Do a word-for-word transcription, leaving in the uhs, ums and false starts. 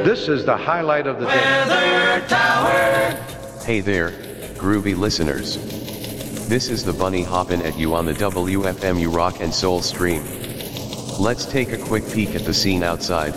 This is the highlight of the day. Weather Tower. Hey there, groovy listeners. This is the Bunny hoppin' at you on the W F M U Rock and Soul stream. Let's take a quick peek at the scene outside.